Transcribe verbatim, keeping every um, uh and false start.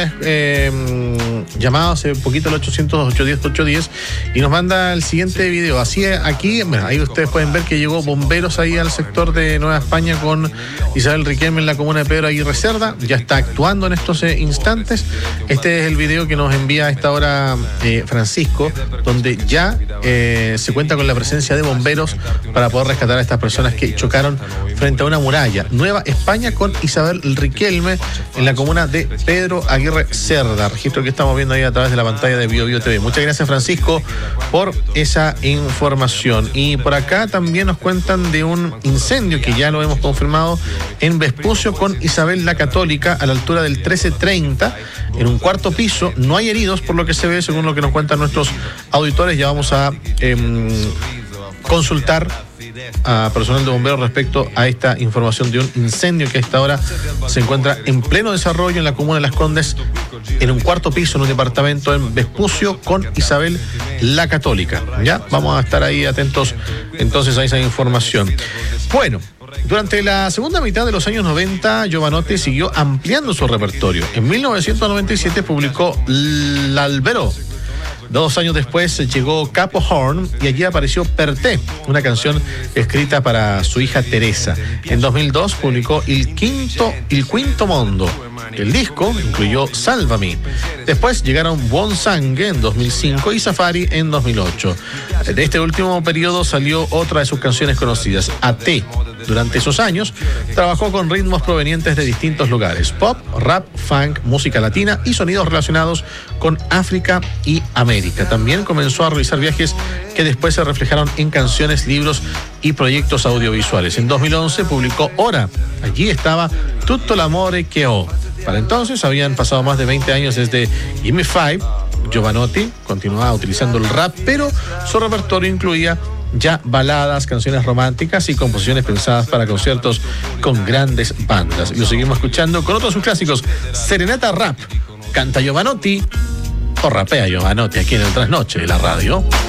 Eh, llamado hace poquito el ochocientos, ocho diez, ocho diez y nos manda el siguiente video. Así aquí, bueno, ahí ustedes pueden ver que llegó bomberos ahí al sector de Nueva España con Isabel Riquelme en la comuna de Pedro Aguirre Cerda. Ya está actuando en estos eh, instantes. Este es el video que nos envía a esta hora eh, Francisco, donde ya eh, se cuenta con la presencia de bomberos para poder rescatar a estas personas que chocaron frente a una muralla. Nueva España con Isabel Riquelme en la comuna de Pedro Aguirre Cerda, registro que estamos viendo ahí a través de la pantalla de Bio Bio T V. Muchas gracias, Francisco, por esa información. Y por acá también nos cuentan de un incendio que ya lo hemos confirmado en Vespucio con Isabel la Católica a la altura del trece treinta en un cuarto piso. No hay heridos por lo que se ve, según lo que nos cuentan nuestros auditores. Ya vamos a eh, consultar a personal de bomberos respecto a esta información de un incendio que a esta hora se encuentra en pleno desarrollo en la comuna de Las Condes, en un cuarto piso, en un departamento en Vespucio con Isabel la Católica. Ya vamos a estar ahí atentos entonces a esa información. Bueno, durante la segunda mitad de los años noventa, Jovanotti siguió ampliando su repertorio. En mil novecientos noventa y siete publicó L'Albero. Dos años después llegó Capo Horn y allí apareció Perté, una canción escrita para su hija Teresa. En dos mil dos publicó Il Quinto, Il Quinto Mondo. El disco incluyó Sálvame. Después llegaron Buon Sangue en dos mil cinco y Safari en dos mil ocho. De este último periodo salió otra de sus canciones conocidas, A T. Durante esos años trabajó con ritmos provenientes de distintos lugares: pop, rap, funk, música latina y sonidos relacionados con África y América. También comenzó a realizar viajes que después se reflejaron en canciones, libros y proyectos audiovisuales. En dos mil once publicó Hora. Allí estaba Tutto l'amore che ho. Para entonces habían pasado más de veinte años desde Gimme Five. Jovanotti continuaba utilizando el rap, pero su repertorio incluía ya baladas, canciones románticas y composiciones pensadas para conciertos con grandes bandas. Y lo seguimos escuchando con otros de sus clásicos. Serenata Rap. Canta Jovanotti o rapea Jovanotti aquí en el Trasnoche de la radio.